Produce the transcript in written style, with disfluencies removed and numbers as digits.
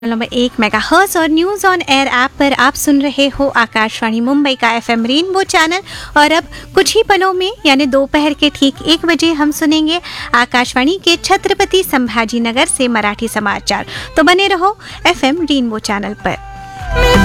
Number 1 megahertz और news on air app पर आप सुन रहे हो आकाशवाणी मुंबई का FM रेनबो चैनल। और अब कुछ ही पलों में यानी दोपहर के ठीक 1 बजे हम सुनेंगे आकाशवाणी के छत्रपति संभाजी नगर से मराठी समाचार। तो बने रहो FM रेनबो चैनल पर।